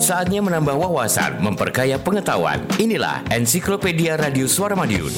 Saatnya menambah wawasan, memperkaya pengetahuan. Inilah Ensiklopedia Radio Suara Madiun.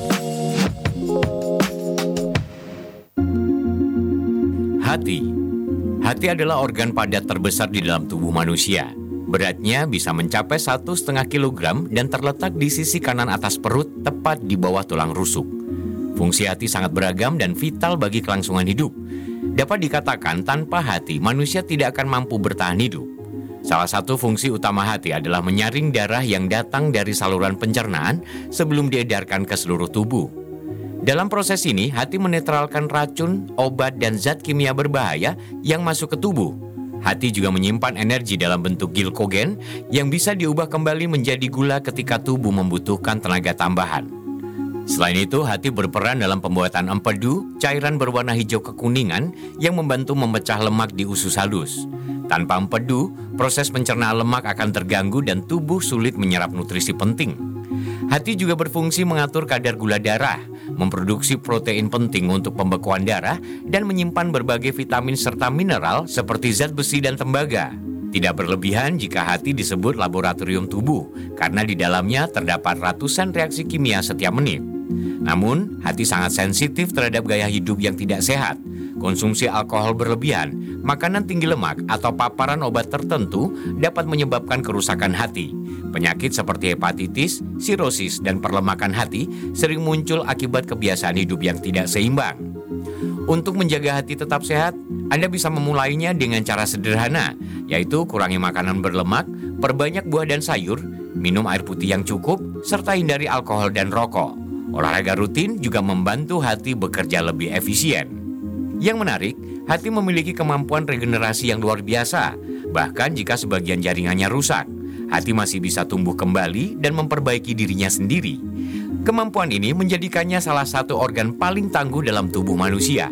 Hati. Hati adalah organ padat terbesar di dalam tubuh manusia. Beratnya bisa mencapai 1,5 kilogram dan terletak di sisi kanan atas perut, tepat di bawah tulang rusuk. Fungsi hati sangat beragam dan vital bagi kelangsungan hidup. Dapat dikatakan tanpa hati, manusia tidak akan mampu bertahan hidup. Salah satu fungsi utama hati adalah menyaring darah yang datang dari saluran pencernaan sebelum diedarkan ke seluruh tubuh. Dalam proses ini, hati menetralkan racun, obat, dan zat kimia berbahaya yang masuk ke tubuh. Hati juga menyimpan energi dalam bentuk glikogen yang bisa diubah kembali menjadi gula ketika tubuh membutuhkan tenaga tambahan. Selain itu, hati berperan dalam pembuatan empedu, cairan berwarna hijau kekuningan yang membantu memecah lemak di usus halus. Tanpa empedu, proses pencernaan lemak akan terganggu dan tubuh sulit menyerap nutrisi penting. Hati juga berfungsi mengatur kadar gula darah, memproduksi protein penting untuk pembekuan darah, dan menyimpan berbagai vitamin serta mineral seperti zat besi dan tembaga. Tidak berlebihan jika hati disebut laboratorium tubuh, karena di dalamnya terdapat ratusan reaksi kimia setiap menit. Namun, hati sangat sensitif terhadap gaya hidup yang tidak sehat, konsumsi alkohol berlebihan, makanan tinggi lemak, atau paparan obat tertentu dapat menyebabkan kerusakan hati. Penyakit seperti hepatitis, sirosis, dan perlemakan hati sering muncul akibat kebiasaan hidup yang tidak seimbang. Untuk menjaga hati tetap sehat, Anda bisa memulainya dengan cara sederhana, yaitu kurangi makanan berlemak, perbanyak buah dan sayur, minum air putih yang cukup, serta hindari alkohol dan rokok. Olahraga rutin juga membantu hati bekerja lebih efisien. Yang menarik, hati memiliki kemampuan regenerasi yang luar biasa. Bahkan jika sebagian jaringannya rusak, hati masih bisa tumbuh kembali dan memperbaiki dirinya sendiri. Kemampuan ini menjadikannya salah satu organ paling tangguh dalam tubuh manusia.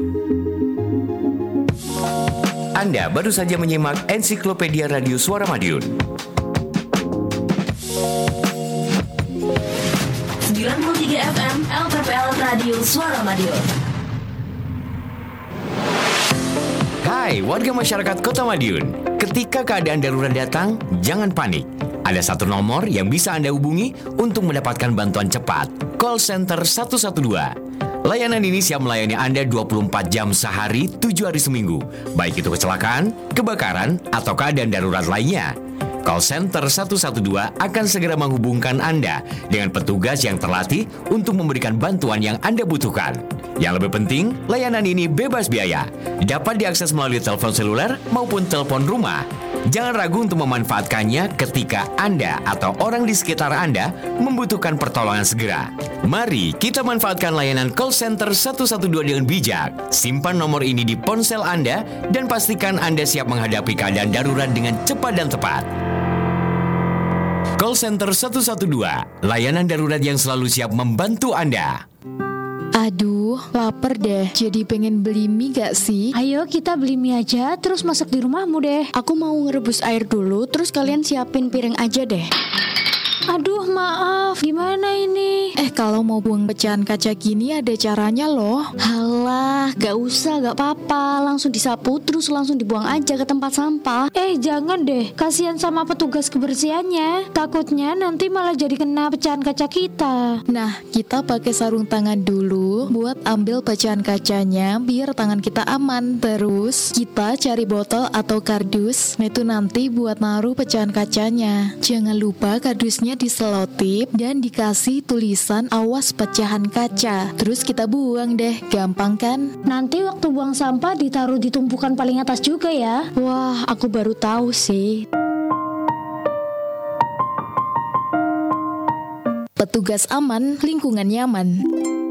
Anda baru saja menyimak Ensiklopedia Radio Suara Madiun. 93 FM LPPL Radio Suara Madiun. Hai warga masyarakat Kota Madiun. Ketika keadaan darurat datang, jangan panik. Ada satu nomor yang bisa Anda hubungi untuk mendapatkan bantuan cepat. Call Center 112. Layanan ini siap melayani Anda 24 jam sehari, 7 hari seminggu. Baik itu kecelakaan, kebakaran, atau keadaan darurat lainnya. Call Center 112 akan segera menghubungkan Anda dengan petugas yang terlatih untuk memberikan bantuan yang Anda butuhkan. Yang lebih penting, layanan ini bebas biaya. Dapat diakses melalui telepon seluler maupun telepon rumah. Jangan ragu untuk memanfaatkannya ketika Anda atau orang di sekitar Anda membutuhkan pertolongan segera. Mari kita manfaatkan layanan call center 112 dengan bijak. Simpan nomor ini di ponsel Anda dan pastikan Anda siap menghadapi keadaan darurat dengan cepat dan tepat. Call Center 112, layanan darurat yang selalu siap membantu Anda. Aduh, lapar deh. Jadi pengen beli mie gak sih? Ayo kita beli mie aja, terus masak di rumahmu deh. Aku mau ngerebus air dulu, terus kalian siapin piring aja deh. Aduh, maaf, gimana ini? Kalau mau buang pecahan kaca gini ada caranya loh. Halah, gak usah, gak apa-apa. Langsung disapu, terus langsung dibuang aja ke tempat sampah. Jangan deh, kasihan sama petugas kebersihannya. Takutnya nanti malah jadi kena pecahan kaca kita. Nah, kita pakai sarung tangan dulu buat ambil pecahan kacanya biar tangan kita aman. Terus kita cari botol atau kardus. Nah itu nanti buat naruh pecahan kacanya. Jangan lupa kardusnya diselotip dan dikasih tulisan awas pecahan kaca. Terus kita buang deh, gampang kan? Nanti waktu buang sampah ditaruh di tumpukan paling atas juga ya. Wah, aku baru tahu sih. Petugas aman, lingkungan nyaman.